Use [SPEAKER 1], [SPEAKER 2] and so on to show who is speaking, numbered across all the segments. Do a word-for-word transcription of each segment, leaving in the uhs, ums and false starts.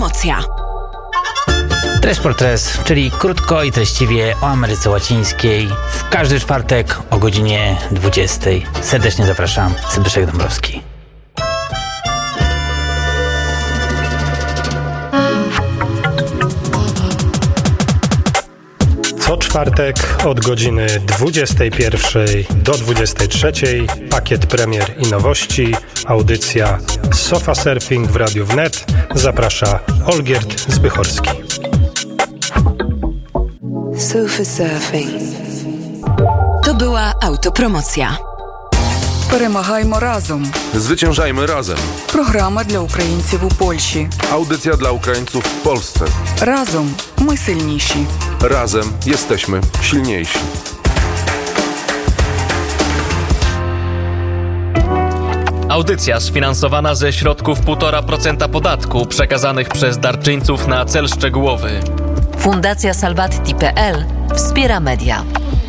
[SPEAKER 1] Autopromocja.
[SPEAKER 2] Tres por Tres, czyli krótko i treściwie o Ameryce Łacińskiej. W każdy czwartek o godzinie dwudziestej. Serdecznie zapraszam, Zbyszek Dąbrowski.
[SPEAKER 3] Co czwartek od godziny dwudziestej pierwszej do dwudziestej trzeciej pakiet premier i nowości, audycja Sofa Surfing w Radiu Wnet. Zaprasza Olgierd Zbychorski.
[SPEAKER 1] Sofa Surfing. To była autopromocja.
[SPEAKER 4] Перемагаймо разом.
[SPEAKER 5] Zwyciężajmy razem.
[SPEAKER 4] Програма для українців у Польщі.
[SPEAKER 5] Audycja dla Ukraińców w Polsce.
[SPEAKER 4] Разом ми сильніші.
[SPEAKER 5] Razem jesteśmy silniejsi.
[SPEAKER 6] Audycja sfinansowana ze środków półtora procent podatku przekazanych przez darczyńców na cel szczegółowy.
[SPEAKER 7] Fundacja Salvati kropka pe el wspiera media.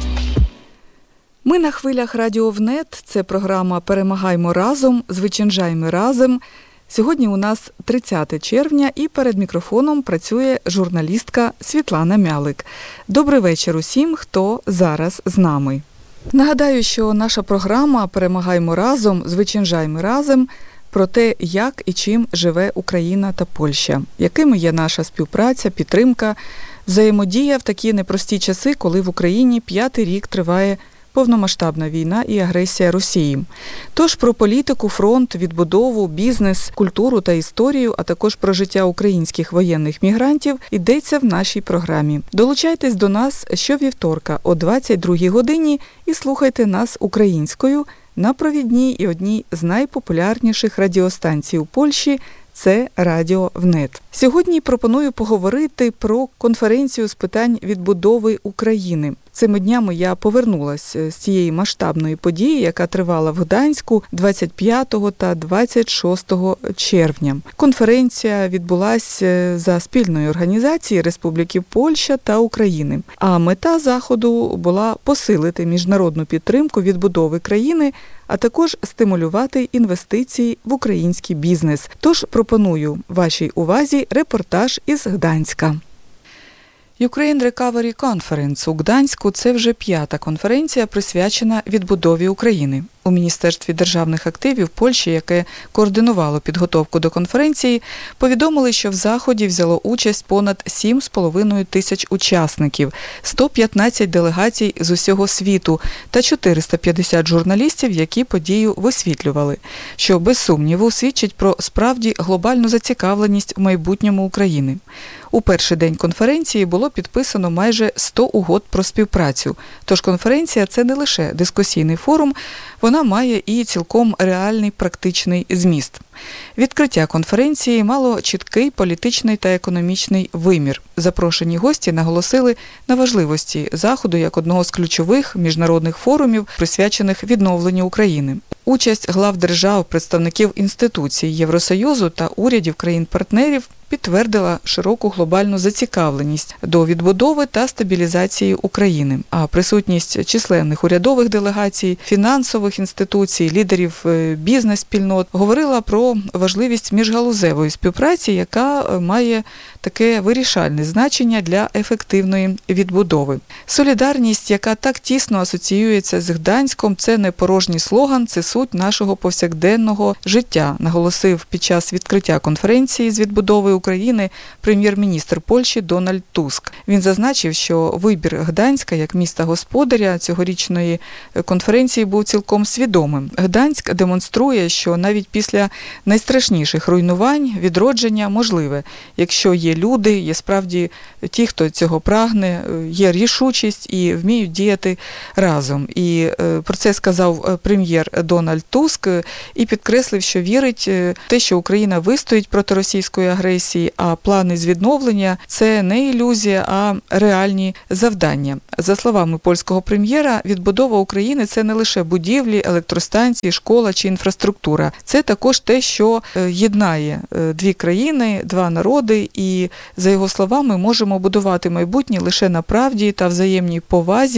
[SPEAKER 4] Ми на хвилях Радіо ВНЕТ. Це програма «Перемагаймо разом, звичайжаймо разом». Сьогодні у нас тридцяте червня і перед мікрофоном працює журналістка Світлана Мялик. Добрий вечір усім, хто зараз з нами. Нагадаю, що наша програма «Перемагаймо разом, звичайжаймо разом» про те, як і чим живе Україна та Польща, якими є наша співпраця, підтримка, взаємодія в такі непрості часи, коли в Україні п'ятий рік триває повномасштабна війна і агресія Росії. Тож про політику, фронт, відбудову, бізнес, культуру та історію, а також про життя українських воєнних мігрантів йдеться в нашій програмі. Долучайтесь до нас щовівторка о двадцять другій годині і слухайте нас українською на провідній і одній з найпопулярніших радіостанцій у Польщі – це Радіо ВНЕТ. Сьогодні пропоную поговорити про конференцію з питань відбудови України. Цими днями я повернулася з цієї масштабної події, яка тривала в Гданську двадцять п'ятого та двадцять шостого червня. Конференція відбулася за спільної організації Республіки Польща та України. А мета заходу була посилити міжнародну підтримку відбудови країни, а також стимулювати інвестиції в український бізнес. Тож пропоную вашій увазі репортаж із Гданська. Ukraine Recovery Conference у Гданську – це вже п'ята конференція, присвячена відбудові України. У Міністерстві державних активів Польщі, яке координувало підготовку до конференції, повідомили, що в заході взяло участь понад сім з половиною тисяч учасників, сто п'ятнадцять делегацій з усього світу та чотириста п'ятдесят журналістів, які подію висвітлювали, що без сумніву свідчить про справді глобальну зацікавленість в майбутньому України. У перший день конференції було підписано майже сто угод про співпрацю, тож конференція – це не лише дискусійний форум, вона має і цілком реальний практичний зміст. Відкриття конференції мало чіткий політичний та економічний вимір. Запрошені гості наголосили на важливості заходу як одного з ключових міжнародних форумів, присвячених відновленню України. Участь глав держав, представників інституцій Євросоюзу та урядів країн-партнерів підтвердила широку глобальну зацікавленість до відбудови та стабілізації України, а присутність численних урядових делегацій, фінансових інституцій, лідерів бізнес-спільнот говорила про важливість міжгалузевої співпраці, яка має таке вирішальне значення для ефективної відбудови. Солідарність, яка так тісно асоціюється з Гданськом, це не порожній слоган, це суть нашого повсякденного життя, наголосив під час відкриття конференції з відбудови України прем'єр-міністр Польщі Дональд Туск. Він зазначив, що вибір Гданська як міста-господаря цьогорічної конференції був цілком свідомим. Гданськ демонструє, що навіть після найстрашніших руйнувань відродження можливе, якщо є люди, є справді ті, хто цього прагне, є рішучість і вміють діяти разом. І про це сказав прем'єр Дональд Туск і підкреслив, що вірить в те, що Україна вистоїть проти російської агресії, а плани з відновлення – це не ілюзія, а реальні завдання. За словами польського прем'єра, відбудова України – це не лише будівлі, електростанції, школа чи інфраструктура. Це також те, що єднає дві країни, два народи, і, за його словами, можемо будувати майбутнє лише на правді та взаємній повазі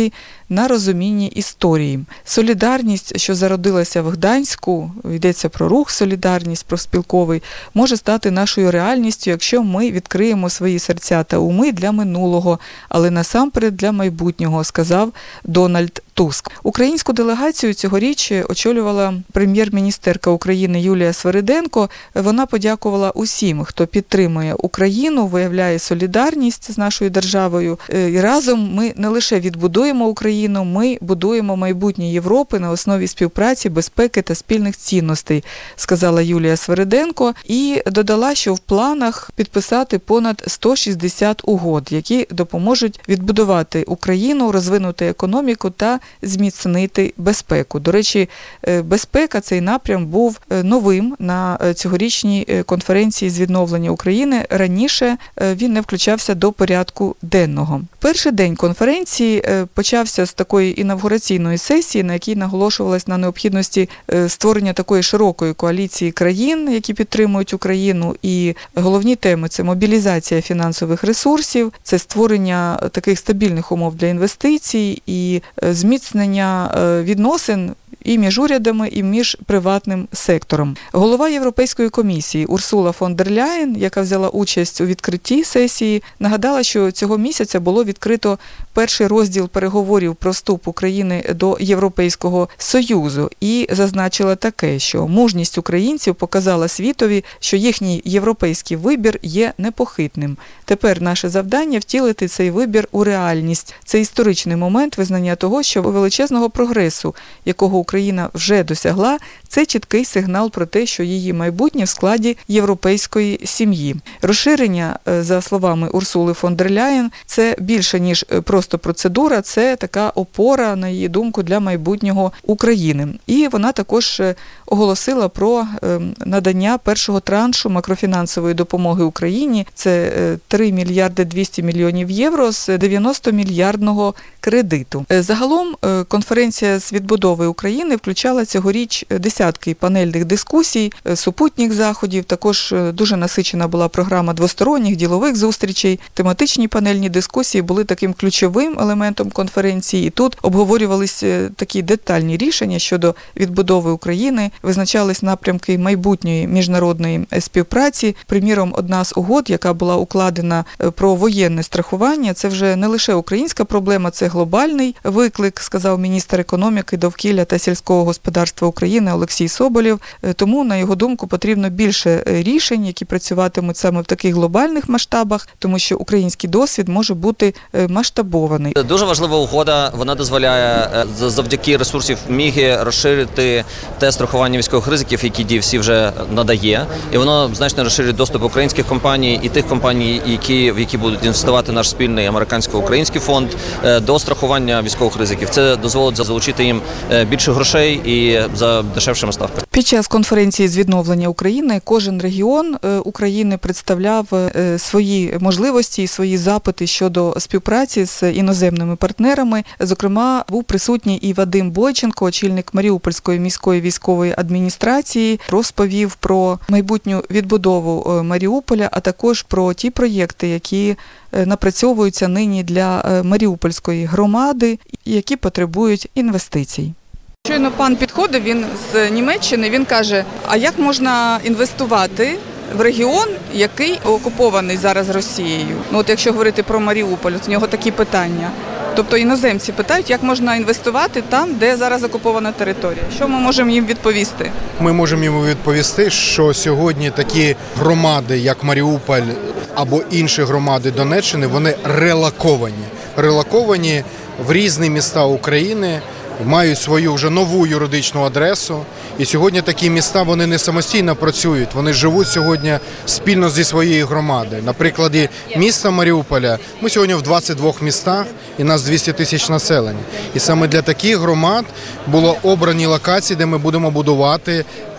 [SPEAKER 4] на розумінні історії. Солідарність, що зародилася в Гданську, йдеться про рух «Солідарність» профспілковий, може стати нашою реальністю, якщо ми відкриємо свої серця та уми для минулого, але насамперед для майбутнього, сказав Дональд Туск. Українську делегацію цьогоріч очолювала прем'єр-міністерка України Юлія Свириденко. Вона подякувала усім, хто підтримує Україну, виявляє солідарність з нашою державою. І разом ми не лише відбудуємо Україну, ми будуємо майбутнє Європи на основі співпраці, безпеки та спільних цінностей, сказала Юлія Свириденко. І додала, що в планах підписати понад сто шістдесят угод, які допоможуть відбудувати Україну, розвинути економіку та зміцнити безпеку. До речі, безпека, цей напрям був новим на цьогорічній конференції з відновлення України. Раніше він не включався до порядку денного. Перший день конференції почався з такої інавгураційної сесії, на якій наголошувалось на необхідності створення такої широкої коаліції країн, які підтримують Україну. І головні теми – це мобілізація фінансових ресурсів, це створення таких стабільних умов для інвестицій і зміцнення відносин і між урядами, і між приватним сектором. Голова Європейської комісії Урсула фон дер Ляєн, яка взяла участь у відкритті сесії, нагадала, що цього місяця було відкрито перший розділ переговорів про вступ України до Європейського Союзу і зазначила таке, що мужність українців показала світові, що їхній європейський вибір є непохитним. Тепер наше завдання – втілити цей вибір у реальність. Це історичний момент визнання того, що величезного прогресу, якого Україна вже досягла, це чіткий сигнал про те, що її майбутнє в складі європейської сім'ї. Розширення, за словами Урсули фон дер Ляєн, це більше, ніж просто процедура, це така опора, на її думку, для майбутнього України. І вона також оголосила про надання першого траншу макрофінансової допомоги Україні. Це три мільярди двісті мільйонів євро з дев'яносто-мільярдного кредиту. Загалом конференція з відбудови України включала цьогоріч десятки панельних дискусій, супутніх заходів. Також дуже насичена була програма двосторонніх ділових зустрічей. Тематичні панельні дискусії були таким ключовим елементом конференції. І тут обговорювалися такі детальні рішення щодо відбудови України, визначались напрямки майбутньої міжнародної співпраці. Приміром, одна з угод, яка була укладена про воєнне страхування, це вже не лише українська проблема, це глобальний виклик, сказав міністр економіки, довкілля та сільського господарства України Олексій Соболєв. Тому, на його думку, потрібно більше рішень, які працюватимуть саме в таких глобальних масштабах, тому що український досвід може бути масштабований.
[SPEAKER 8] Дуже важлива угода, вона дозволяє завдяки ресурсів МІГи розширити те страхування військових ризиків, які ді еф сі вже надає, і воно значно розширює доступ українських компаній і тих компаній, які, в які будуть інвестувати наш спільний американсько-український фонд, до страхування військових ризиків. Це дозволить залучити їм більше грошей і за дешевшими ставками.
[SPEAKER 4] Під час конференції з відновлення України кожен регіон України представляв свої можливості і свої запити щодо співпраці з іноземними партнерами. Зокрема, був присутній і Вадим Бойченко, очільник Маріупольської міської військової адміністрації, розповів про майбутню відбудову Маріуполя, а також про ті проєкти, які напрацьовуються нині для Маріупольської громади, які потребують інвестицій. Щойно пан підходив, він з Німеччини, він каже, а як можна інвестувати в регіон, який окупований зараз Росією? Ну от якщо говорити про Маріуполь, у нього такі питання. Тобто іноземці питають, як можна інвестувати там, де зараз окупована територія. Що ми можемо їм відповісти?
[SPEAKER 9] Ми можемо їм відповісти, що сьогодні такі громади, як Маріуполь або інші громади Донеччини, вони релоковані. Релоковані в різні міста України, мають свою вже нову юридичну адресу. І сьогодні такі міста, вони не самостійно працюють, вони живуть сьогодні спільно зі своєю громадою. На прикладі міста Маріуполя, ми сьогодні в двадцять двох містах, і нас двісті тисяч населення. І саме для таких громад було обрані локації, де ми будемо будувати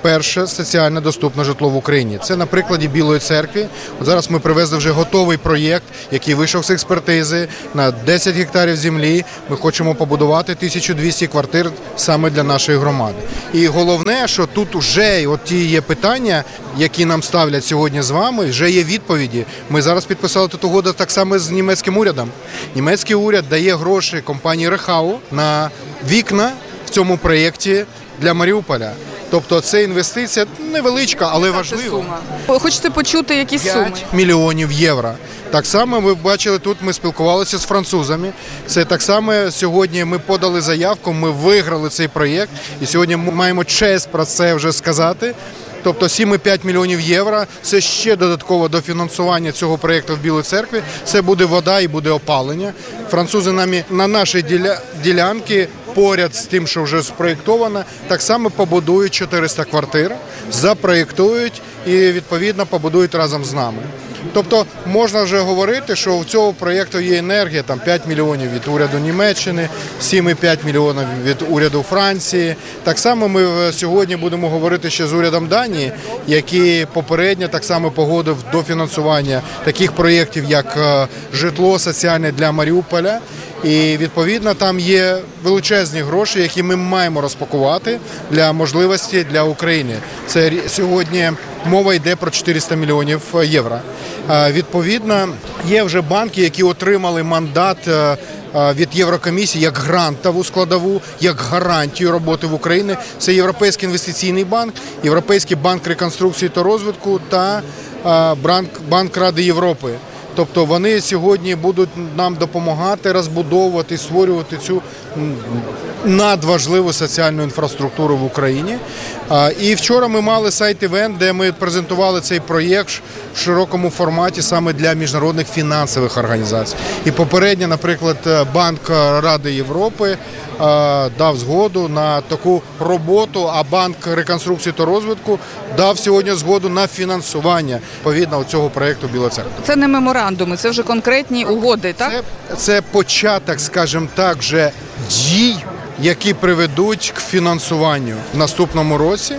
[SPEAKER 9] перше соціально доступне житло в Україні. Це на прикладі Білої церкви. От зараз ми привезли вже готовий проєкт, який вийшов з експертизи на десять гектарів землі. Ми хочемо побудувати тисячу двісті квартир саме для нашої громади. І головне, що тут вже от ті є питання, які нам ставлять сьогодні з вами, вже є відповіді. Ми зараз підписали тут угоду так само з німецьким урядом. Німецький уряд дає гроші компанії Рехау на вікна в цьому проєкті для Маріуполя. Тобто це інвестиція невеличка, але важлива.
[SPEAKER 4] Хочете почути якісь суми?
[SPEAKER 9] п'ять мільйонів євро. Так само ви бачили, тут ми спілкувалися з французами. Це так само сьогодні ми подали заявку, ми виграли цей проєкт. І сьогодні ми маємо честь про це вже сказати. Тобто сім і п'ять мільйонів євро – це ще додатково до фінансування цього проєкту в Білій церкві. Це буде вода і буде опалення. Французи нам на нашій діля... ділянці поряд з тим, що вже спроєктовано, так само побудують чотириста квартир, запроєктують і, відповідно, побудують разом з нами. Тобто можна вже говорити, що у цього проєкту є енергія, там п'ять мільйонів від уряду Німеччини, сім і п'ять мільйонів від уряду Франції. Так само ми сьогодні будемо говорити ще з урядом Данії, який попередньо так само погодив до фінансування таких проєктів, як житло соціальне для Маріуполя. І, відповідно, там є величезні гроші, які ми маємо розпакувати для можливості для України. Це сьогодні мова йде про чотириста мільйонів євро. Відповідно, є вже банки, які отримали мандат від Єврокомісії як грантову складову, як гарантію роботи в Україні. Це Європейський інвестиційний банк, Європейський банк реконструкції та розвитку та Банк Ради Європи. Тобто вони сьогодні будуть нам допомагати розбудовувати, створювати цю надважливу соціальну інфраструктуру в Україні. І вчора ми мали сайт-івент, де ми презентували цей проєкт в широкому форматі саме для міжнародних фінансових організацій. І попередньо, наприклад, Банк Ради Європи дав згоду на таку роботу, а Банк реконструкції та розвитку дав сьогодні згоду на фінансування відповідно цього проєкту Біла Церква.
[SPEAKER 4] Це не меморандуми, це вже конкретні угоди, так?
[SPEAKER 9] Це, це початок, скажімо так, вже дій, які приведуть к фінансуванню в наступному році.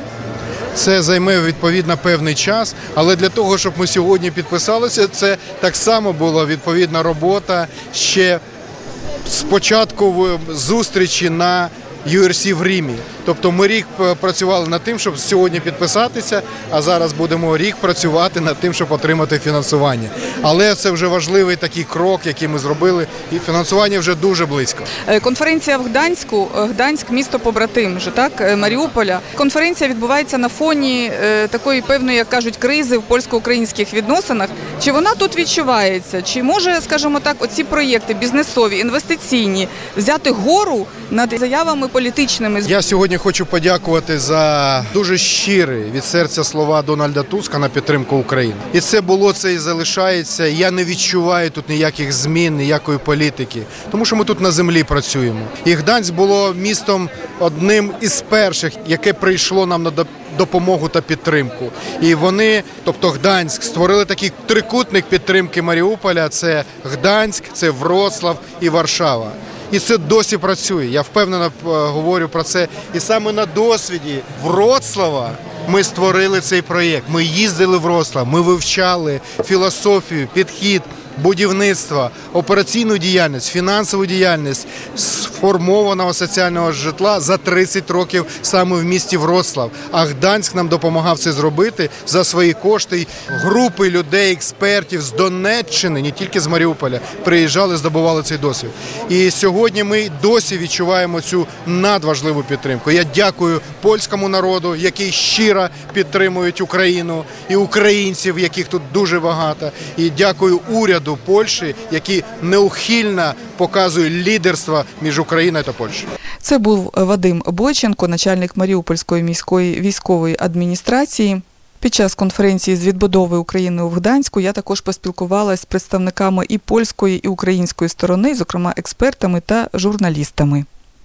[SPEAKER 9] Це займе, відповідно, певний час, але для того, щоб ми сьогодні підписалися, це так само була відповідна робота ще з початку зустрічі на ю ар сі в Римі. Тобто ми рік працювали над тим, щоб сьогодні підписатися, а зараз будемо рік працювати над тим, щоб отримати фінансування. Але це вже важливий такий крок, який ми зробили, і фінансування вже дуже близько.
[SPEAKER 4] Конференція в Гданську, Гданськ – місто побратим, же, так, Маріуполя. Конференція відбувається на фоні е, такої певної, як кажуть, кризи в польсько-українських відносинах. Чи вона тут відчувається? Чи може, скажімо так, оці проєкти бізнесові, інвестиційні взяти гору над заявами політичними?
[SPEAKER 9] Я сьогодні хочу подякувати за дуже щирі від серця слова Дональда Туска на підтримку України. І це було, це і залишається. Я не відчуваю тут ніяких змін, ніякої політики, тому що ми тут на землі працюємо. І Гданськ було містом одним із перших, яке прийшло нам на допомогу та підтримку. І вони, тобто Гданськ, створили такий трикутник підтримки Маріуполя. Це Гданськ, це Вроцлав і Варшава. І це досі працює. Я впевнено говорю про це. І саме на досвіді Вроцлава ми створили цей проєкт. Ми їздили в Вроцлав, ми вивчали філософію, підхід, будівництва, операційну діяльність, фінансову діяльність сформованого соціального житла за тридцять років саме в місті Вроцлав. А Гданськ нам допомагав це зробити за свої кошти. Групи людей, експертів з Донеччини, не тільки з Маріуполя, приїжджали, здобували цей досвід. І сьогодні ми досі відчуваємо цю надважливу підтримку. Я дякую польському народу, який щиро підтримують Україну, і українців, яких тут дуже багато. І дякую уряду Польщі, який неухильно показує лідерство між Україною та Польщею.
[SPEAKER 4] Це був Вадим Бойченко, начальник Маріупольської міської військової адміністрації. Під час конференції з відбудови України у Гданську я також поспілкувалася з представниками і польської, і української сторони, зокрема експертами та журналістами.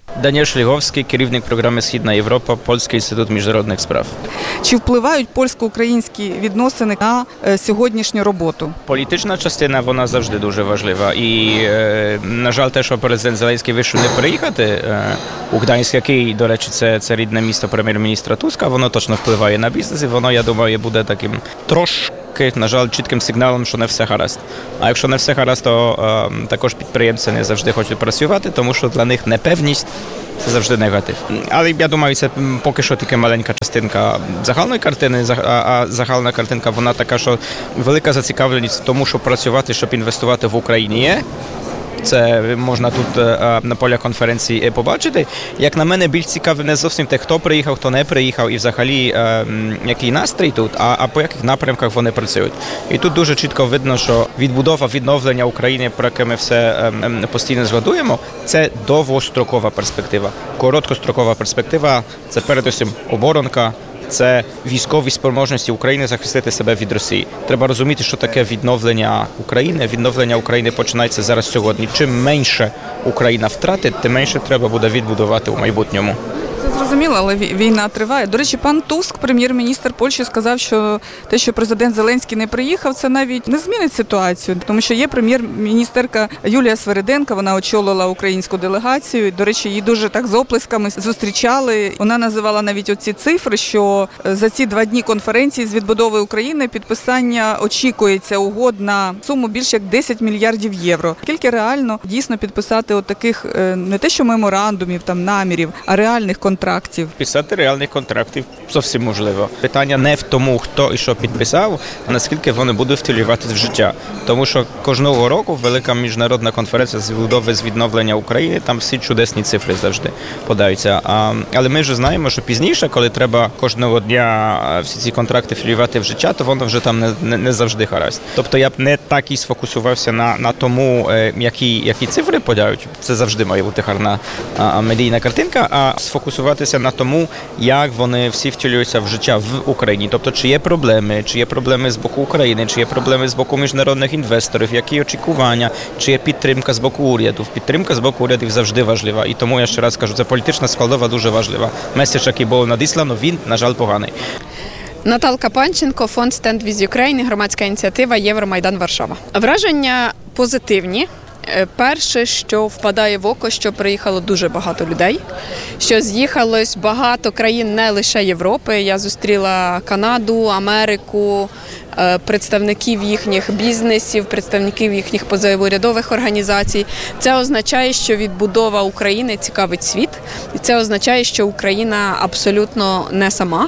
[SPEAKER 10] Даніель Шліговський, керівник програми «Східна Європа», Польський інститут міжнародних справ.
[SPEAKER 4] Чи впливають польсько-українські відносини на е, сьогоднішню роботу?
[SPEAKER 10] Політична частина, вона завжди дуже важлива. І, е, на жаль, те, що президент Зеленський вирішив не переїхати е, у Гданськ, який, до речі, це, це рідне місто прем'єр-міністра Туска, воно точно впливає на бізнес, і воно, я думаю, буде таким трошки, на жаль, чітким сигналом, що не все гаразд. А якщо не все гаразд, то е, також підприємці не завжди хочуть працювати, тому що для них непевність – це завжди негатив. Але я думаю, це поки що тільки маленька частинка загальної картини, а загальна картинка, вона така, що велика зацікавленість в тому, щоб працювати, щоб інвестувати в Україні є. Це можна тут на полях конференції побачити. Як на мене, більш цікаве не зовсім те, хто приїхав, хто не приїхав і взагалі який настрій тут, а, а по яких напрямках вони працюють. І тут дуже чітко видно, що відбудова, відновлення України, про яке ми все постійно згадуємо, це довгострокова перспектива. Короткострокова перспектива – це передусім оборонка, це військові спроможності України захистити себе від Росії. Треба розуміти, що таке відновлення України. Відновлення України починається зараз сьогодні. Чим менше Україна втратить, тим менше треба буде відбудувати у майбутньому.
[SPEAKER 4] Це зрозуміло, але війна триває. До речі, пан Туск, прем'єр-міністр Польщі, сказав, що те, що президент Зеленський не приїхав, це навіть не змінить ситуацію, тому що є прем'єр-міністерка Юлія Свериденко, вона очолила українську делегацію, до речі, її дуже так з оплесками зустрічали. Вона називала навіть оці цифри, що за ці два дні конференції з відбудови України підписання очікується угод на суму більше як десять мільярдів євро. Скільки реально дійсно підписати от таких не те, що меморандумів, там намірів, а реальних контрактів? контрактів.
[SPEAKER 10] Писати реальних контрактів зовсім можливо. Питання не в тому, хто і що підписав, а наскільки вони будуть втілюватися в життя. Тому що кожного року велика міжнародна конференція з відбудови, з відновлення України, там всі чудесні цифри завжди подаються. А, але ми вже знаємо, що пізніше, коли треба кожного дня всі ці контракти втілювати в життя, то воно вже там не, не, не завжди гаразд. Тобто я б не так і сфокусувався на, на тому, які, які цифри подають. Це завжди має бути гарна а, медійна картинка, а сфокусуватися на тому, як вони всі втілюються в життя в Україні. Тобто, чи є проблеми, чи є проблеми з боку України, чи є проблеми з боку міжнародних інвесторів, які очікування, чи є підтримка з боку уряду. Підтримка з боку урядів завжди важлива. І тому я ще раз кажу, це політична складова дуже важлива. Меседж, який був надіслано, він, на жаль, поганий.
[SPEAKER 11] Наталка Панченко, фонд «Stand with Ukraine», громадська ініціатива «Євромайдан Варшава». Враження позитивні. Перше, що впадає в око, що приїхало дуже багато людей, що з'їхалось багато країн не лише Європи. Я зустріла Канаду, Америку, представників їхніх бізнесів, представників їхніх позаурядових організацій. Це означає, що відбудова України цікавить світ. І це означає, що Україна абсолютно не сама.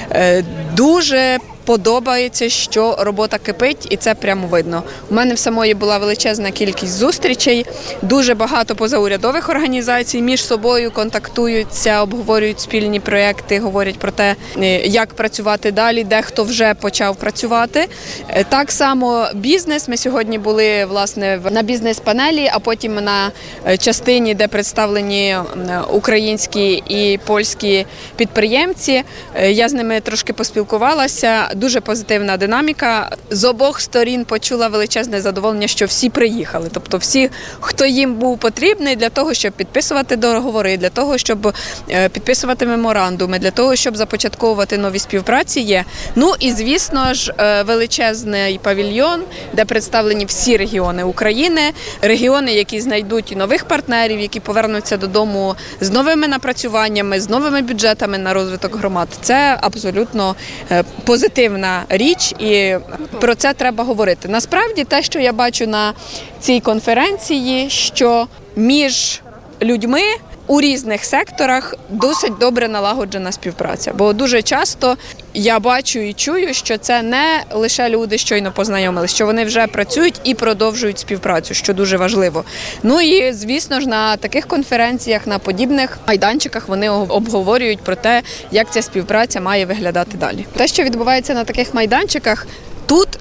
[SPEAKER 11] Дуже подобається, що робота кипить, і це прямо видно. У мене в самої була величезна кількість зустрічей, дуже багато позаурядових організацій між собою контактуються, обговорюють спільні проєкти, говорять про те, як працювати далі, дехто вже почав працювати. Так само бізнес. Ми сьогодні були, власне, на бізнес-панелі, а потім на частині, де представлені українські і польські підприємці. Я з ними трошки поспілкувалася. Дуже позитивна динаміка. З обох сторін почула величезне задоволення, що всі приїхали. Тобто всі, хто їм був потрібний для того, щоб підписувати договори, для того, щоб підписувати меморандуми, для того, щоб започатковувати нові співпраці є. Ну і, звісно ж, величезний павільйон, де представлені всі регіони України, регіони, які знайдуть нових партнерів, які повернуться додому з новими напрацюваннями, з новими бюджетами на розвиток громад. Це абсолютно позитивно. Річ, і про це треба говорити. Насправді, те, що я бачу на цій конференції, що між людьми у різних секторах досить добре налагоджена співпраця. Бо дуже часто я бачу і чую, що це не лише люди щойно познайомились, що вони вже працюють і продовжують співпрацю, що дуже важливо. Ну і, звісно ж, на таких конференціях, на подібних майданчиках вони обговорюють про те, як ця співпраця має виглядати далі. Те, що відбувається на таких майданчиках, тут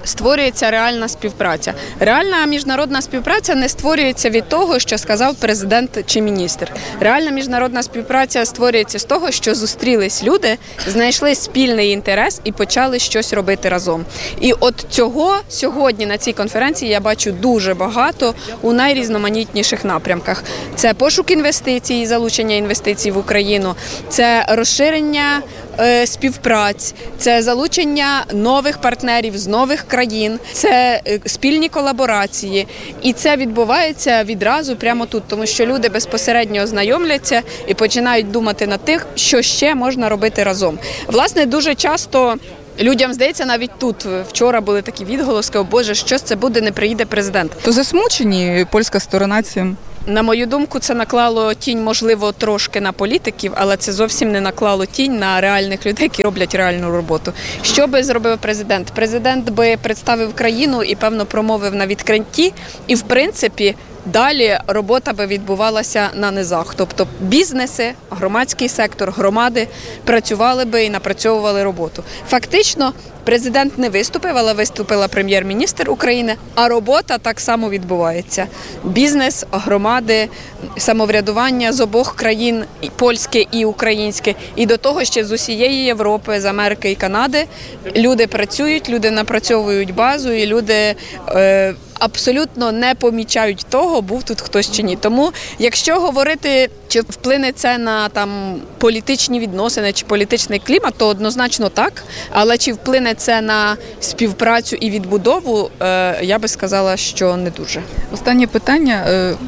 [SPEAKER 11] створюється реальна співпраця. Реальна міжнародна співпраця не створюється від того, що сказав президент чи міністр. Реальна міжнародна співпраця створюється з того, що зустрілись люди, знайшли спільний інтерес і почали щось робити разом. І от цього сьогодні на цій конференції я бачу дуже багато у найрізноманітніших напрямках. Це пошук інвестицій, залучення інвестицій в Україну, це розширення е, співпраць, це залучення нових партнерів з нових країн, це е, спільні колаборації. І це відбувається відразу прямо тут, тому що люди безпосередньо ознайомляться і починають думати над тим, що ще можна робити разом. Власне, дуже часто людям здається, навіть тут вчора були такі відголоски: о Боже, що це буде, не приїде президент.
[SPEAKER 4] То засмучені польська сторона цим?
[SPEAKER 11] На мою думку, це наклало тінь, можливо, трошки на політиків, але це зовсім не наклало тінь на реальних людей, які роблять реальну роботу. Що би зробив президент? Президент би представив країну і, певно, промовив на відкритті, і, в принципі, далі робота би відбувалася на низах. Тобто бізнеси, громадський сектор, громади працювали би і напрацьовували роботу. Фактично, президент не виступив, але виступила прем'єр-міністр України, а робота так само відбувається. Бізнес, громади, самоврядування з обох країн, і польське і українське, і до того ще з усієї Європи, з Америки і Канади. Люди працюють, люди напрацьовують базу, і люди е, абсолютно не помічають того, був тут хтось чи ні. Тому, якщо говорити, чи вплине це на там політичні відносини, чи політичний клімат, то однозначно так. Але чи вплине це на співпрацю і відбудову, е, я би сказала, що не дуже.
[SPEAKER 4] Останнє питання.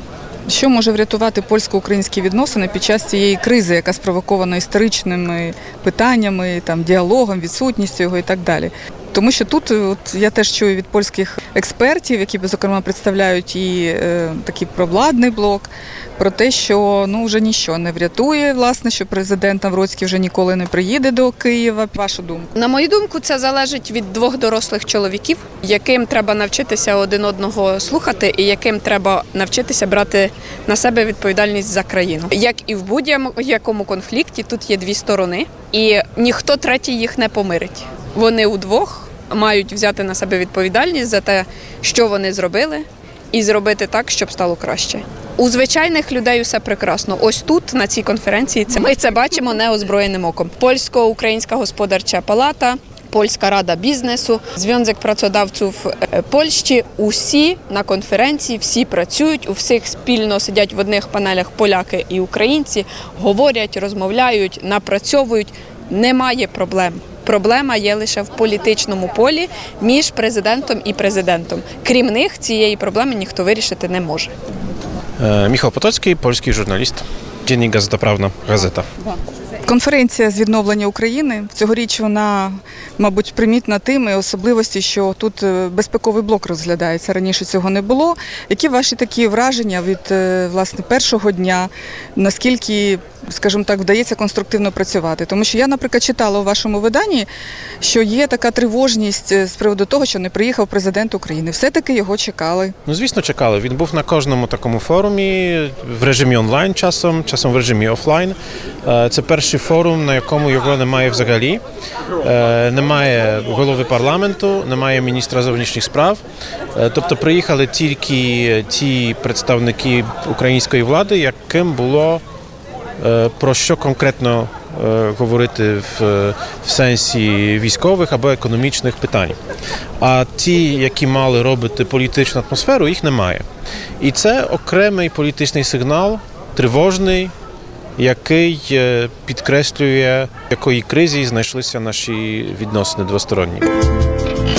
[SPEAKER 4] Що може врятувати польсько-українські відносини під час цієї кризи, яка спровокована історичними питаннями, там, діалогом, відсутністю його і так далі? Тому що тут от, я теж чую від польських експертів, які, зокрема, представляють і е, такий провладний блок, про те, що ну, вже ніщо не врятує, власне, що президент Навроцький вже ніколи не приїде до Києва. Вашу думку?
[SPEAKER 11] На мою думку, це залежить від двох дорослих чоловіків, яким треба навчитися один одного слухати і яким треба навчитися брати на себе відповідальність за країну. Як і в будь-якому конфлікті, тут є дві сторони, і ніхто третій їх не помирить. Вони удвох мають взяти на себе відповідальність за те, що вони зробили, і зробити так, щоб стало краще. У звичайних людей усе прекрасно. Ось тут, на цій конференції, це ми це бачимо неозброєним оком. Польсько-українська господарча палата, Польська рада бізнесу, Зwiązek працодавців Польщі. Усі на конференції, всі працюють, у всіх спільно сидять в одних панелях поляки і українці, говорять, розмовляють, напрацьовують. Немає проблем. Проблема є лише в політичному полі між президентом і президентом. Крім них, цієї проблеми ніхто вирішити не може.
[SPEAKER 12] Міхал Потоцький, польський журналіст. Dziennik Gazeta Prawna, газета.
[SPEAKER 4] Конференція з відновлення України. Цьогоріч вона, мабуть, примітна тим і особливості, що тут безпековий блок розглядається. Раніше цього не було. Які ваші такі враження від, власне, першого дня? Наскільки, скажімо так, вдається конструктивно працювати? Тому що я, наприклад, читала у вашому виданні, що є така тривожність з приводу того, що не приїхав президент України. Все-таки його чекали.
[SPEAKER 12] Ну, звісно, чекали. Він був на кожному такому форумі, в режимі онлайн часом, часом в режимі офлайн. Це перший форум, на якому його немає взагалі. Немає голови парламенту, немає міністра зовнішніх справ. Тобто приїхали тільки ті представники української влади, яким було про що конкретно говорити в, в сенсі військових або економічних питань. А ті, які мали робити політичну атмосферу, їх немає. І це окремий політичний сигнал, тривожний, який підкреслює, в якої кризі знайшлися наші відносини двосторонні.